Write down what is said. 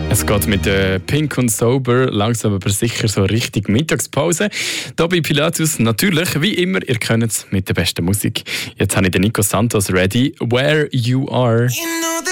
Es geht mit Pink und Sober langsam aber sicher so Richtung Mittagspause. Hier bei Pilatus natürlich, wie immer, ihr könnt es mit der besten Musik. Jetzt habe ich den Nico Santos ready. Where You Are.